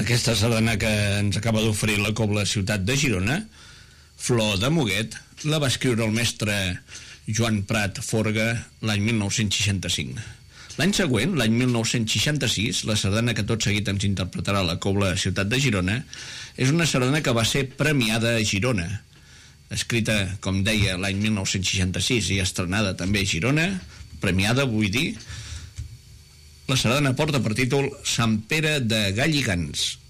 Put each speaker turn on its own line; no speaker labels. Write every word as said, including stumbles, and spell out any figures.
Aquesta sardana que ens acaba d'oferir la Cobla Ciutat de Girona, Flor de Muguet, la va escriure el mestre Joan Prat Forga l'any mil nou-cents seixanta-cinc. L'any següent, l'any mil nou-cents seixanta-sis, la sardana que tot seguit ens interpretarà la Cobla Ciutat de Girona és una sardana que va ser premiada a Girona, escrita, com deia, l'any mil nou-cents seixanta-sis i estrenada també a Girona, premiada, vull dir. La sardana porta per títol Sant Pere de Galligants.